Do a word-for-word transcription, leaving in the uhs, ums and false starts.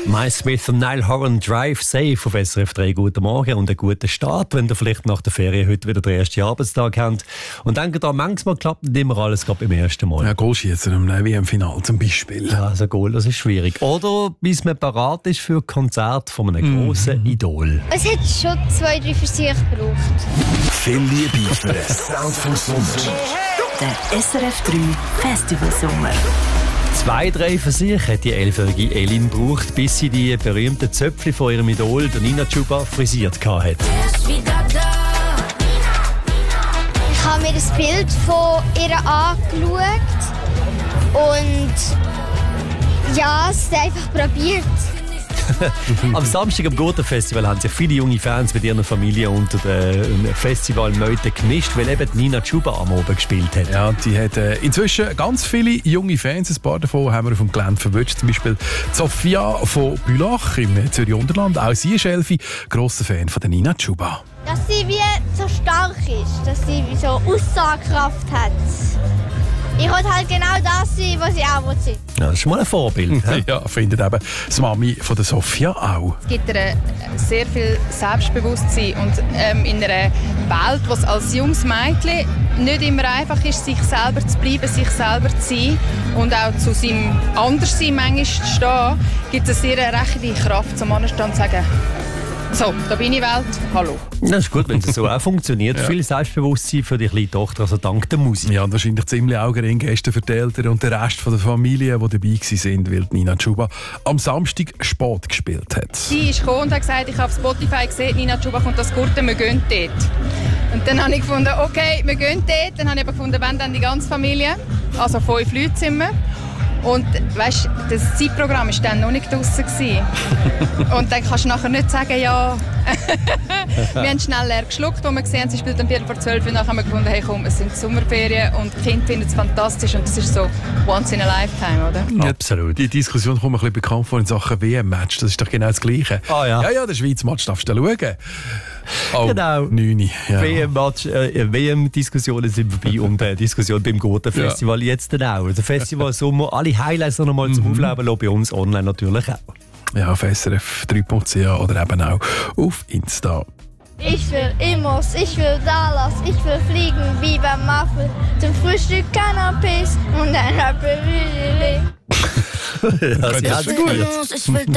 Miles Smith und Niall Horan, Drive Safe auf S R F drei. Guten Morgen und einen guten Start, wenn ihr vielleicht nach der Ferien heute wieder den ersten Arbeitstag habt. Und denkt da, manchmal klappt nicht immer alles gerade beim ersten Mal. Ja, Goalschießen im W M-Final zum Beispiel. Ja, also Goal, das ist schwierig. Oder bis man parat ist für ein Konzert von einem grossen Mhm. Idol. Es hat schon zwei, drei Versuche gebraucht. Viel Liebe für den Sound vom Sommer. Der S R F drei Festivalsommer. Zwei, drei Versuche hat die elfjährige Elin gebraucht, bis sie die berühmten Zöpfchen von ihrem Idol, der Nina Chuba, frisiert hatte. Ich habe mir das Bild von ihr angeschaut und ja, es einfach probiert. Am Samstag am Goethe-Festival haben sich viele junge Fans mit ihrer Familie unter den Festivalmeuten gemischt, weil eben Nina Chuba am Abend gespielt hat. Ja, die hat äh, inzwischen ganz viele junge Fans. Ein paar davon haben wir auf dem Gelände verwünscht. Zum Beispiel Sophia von Bülach im Zürich-Unterland. Auch sie ist Elfi, grosser Fan von der Nina Chuba. Dass sie wie so stark ist, dass sie wie so Aussagekraft hat. Ich wollte halt genau das sein, was sie auch sein. Ja, das ist mal ein Vorbild. hä? Ja, findet eben die Mami von der Sophia auch. Es gibt ihr sehr viel Selbstbewusstsein und ähm, in einer Welt, wo es als junges Mädchen nicht immer einfach ist, sich selber zu bleiben, sich selber zu sein und auch zu seinem Anderssein manchmal zu stehen, gibt es eine sehr rechte Kraft, zum Anstand zu sagen, so, da bin ich Welt, hallo. Das ist gut, wenn es so auch funktioniert. Ja. Viel Selbstbewusstsein für die kleine Tochter, also dank der Musik. Ja, und wahrscheinlich ziemlich Augenring gestern für die Eltern und den Rest von der Familie, die dabei waren, weil Nina Chuba am Samstag Sport gespielt hat. Sie ist gekommen und hat gesagt, ich habe auf Spotify gesehen, Nina Chuba kommt das Gurten, wir gehen dort. Und dann habe ich gefunden, okay, wir gehen dort. Dann habe ich aber gefunden, wenn dann die ganze Familie, also fünf Leute sind wir. Und weißt, das Zeitprogramm war dann noch nicht draussen. Und dann kannst du nachher nicht sagen, ja. Wir haben schnell leer geschluckt, als wir gesehen haben, sie spielt am Viertel vor zwölf. Und dann haben wir gefunden, hey komm, es sind Sommerferien und die Kinder finden es fantastisch. Und das ist so once in a lifetime, oder? Ja, Absolut. Die Diskussion kommt mir ein bisschen bekannt vor in Sachen W M-Match. Das ist doch genau das Gleiche. Ah, ja. Ja, ja, der Schweiz-Match darfst du schauen. Oh, Genau. neun. Ja. W M-Match, äh, W M-Diskussionen sind vorbei und die Diskussion beim Goethe-Festival jetzt dann auch. Also Festival Sommer, alle Highlights noch einmal zum Aufleben lassen, bei uns online natürlich auch. Ja, auf S R F drei Punkt c h oder eben auch auf Insta. Ich will Immos, ich will Dallas, ich will fliegen wie beim Muffel. Zum Frühstück Canapés und ein Happy Meal. Ja, sie Das hat's ist gut. gut. Ich will